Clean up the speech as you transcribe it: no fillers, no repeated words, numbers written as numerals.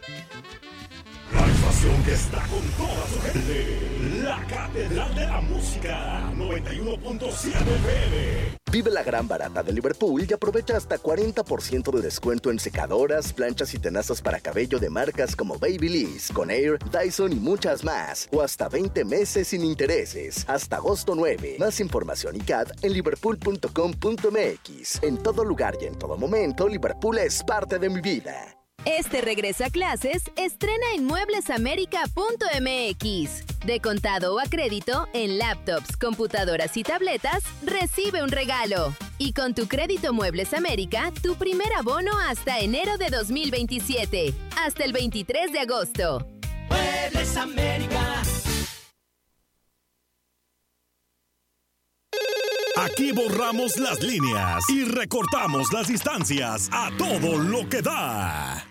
La estación que está con toda su gente. La Catedral de la Música. 91.7 FM. Vive la gran barata de Liverpool y aprovecha hasta 40% de descuento en secadoras, planchas y tenazas para cabello de marcas como Babyliss, Conair, Dyson y muchas más. O hasta 20 meses sin intereses. Hasta agosto 9. Más información y CAD en liverpool.com.mx. En todo lugar y en todo momento, Liverpool es parte de mi vida. Este regreso a clases, estrena en mueblesamerica.mx. De contado o a crédito, en laptops, computadoras y tabletas, recibe un regalo. Y con tu crédito Muebles América, tu primer abono hasta enero de 2027. Hasta el 23 de agosto. Muebles América. Aquí borramos las líneas y recortamos las distancias a todo lo que da.